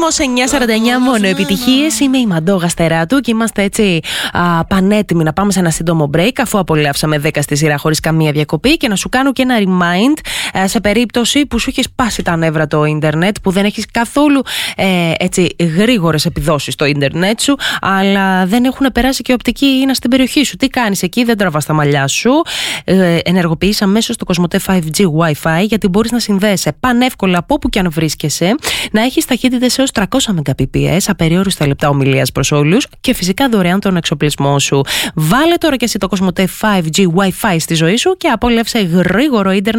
ρυθμός 949 μόνο επιτυχίες. Είμαι η Μαντώ Γαστεράτου και είμαστε έτσι πανέτοιμοι να πάμε σε ένα σύντομο break, αφού απολαύσαμε 10 στη σειρά χωρίς καμία διακοπή, και να σου κάνω και ένα remind σε περίπτωση που σου έχει σπάσει τα νεύρα το ίντερνετ, που δεν έχεις καθόλου έτσι γρήγορες επιδόσεις στο ίντερνετ σου, αλλά δεν έχουν περάσει και οπτική ίνα στην περιοχή σου. Τι κάνεις εκεί? Δεν τραβάς τα μαλλιά σου. Ενεργοποιείς αμέσως το Cosmote 5G Wi-Fi, γιατί μπορείς να συνδέεσαι πανεύκολα από όπου και αν βρίσκεσαι, να έχεις ταχύτητες έως 300 Mbps, απεριόριστα λεπτά ομιλίας προς όλους και φυσικά δωρεάν τον εξοπλισμό σου. Βάλε τώρα και εσύ το Cosmote 5G Wi-Fi στη ζωή σου και απόλαυσε γρήγορο ίντερνετ